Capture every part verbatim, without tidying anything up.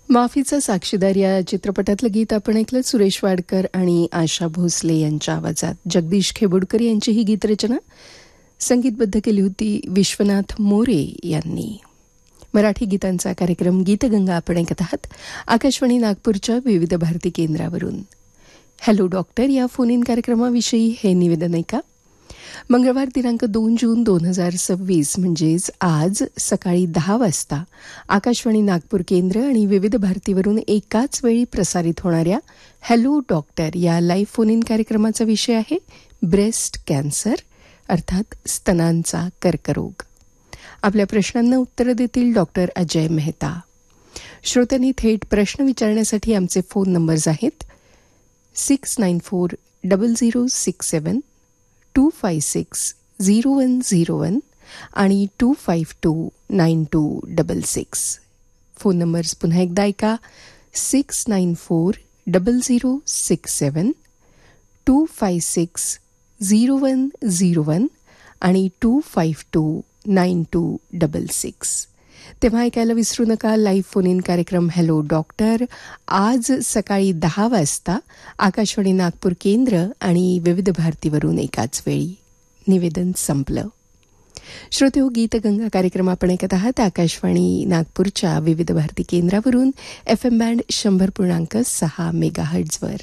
माफीचा साक्षीदार या चित्रपटातलं गीत आपण ऐकलं. सुरेश वाडकर आणि आशा भोसले यांच्या आवाजात. जगदीश खेबुडकर यांची ही गीतरचना संगीतबद्ध केली होती विश्वनाथ मोरे यांनी. मराठी गीतांचा कार्यक्रम गीतगंगा आपण ऐकत आहात आकाशवाणी नागपूरच्या विविध भारती केंद्रावरून. हॅलो डॉक्टर या फोन इन कार्यक्रमाविषयी हे निवेदन ऐका. मंगळवार दिनांक दोन जून दोन हजार सव्वीस म्हणजेच आज सकाळी दहा वाजता आकाशवाणी नागपूर केंद्र आणि विविध भारतीवरून एकाच वेळी प्रसारित होणाऱ्या हॅलो डॉक्टर या लाईव्ह फोन इन कार्यक्रमाचा विषय आहे ब्रेस्ट कॅन्सर अर्थात स्तनांचा कर्करोग. आपल्या प्रश्नांना उत्तरं देतील डॉक्टर अजय मेहता. श्रोत्यांनी थेट प्रश्न विचारण्यासाठी आमचे फोन नंबर्स आहेत six nine four double zero six seven to five six zero one zero one आणि to five to nine to double six. Phone numbers पुन्हा एकदा ऐका six nine four double zero six seven to five six zero one zero one आणि to five to nine to double six. तेव्हा ऐकायला विसरू नका live phone in कार्यक्रम hello doctor आज सकाळी दहा वाजता आकाशवाणी नागपूर केंद्र आणि विविध भारतीवरून एकाच वेळी. निवेदन संपलं. श्रोते हो, गीतगंगा कार्यक्रम आपण ऐकत आहात आकाशवाणी नागपूरच्या विविध भारती केंद्रावरून एफ एम बँड शंभर पूर्णांक सहा मेगाहर्ट्झवर.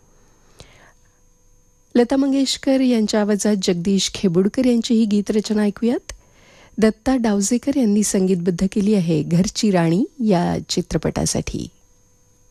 लता मंगेशकर यांच्या आवाजात जगदीश खेबुडकर यांची ही गीतरचना ऐकूयात. दत्ता डावजेकर यांनी संगीतबद्ध केली आहे घरची राणी या चित्रपटासाठी.